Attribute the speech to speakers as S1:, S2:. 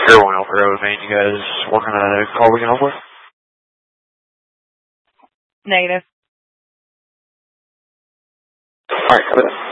S1: Airborne Alpha Road, man. You guys working on a call we can help with?
S2: Negative.
S1: Alright, got it.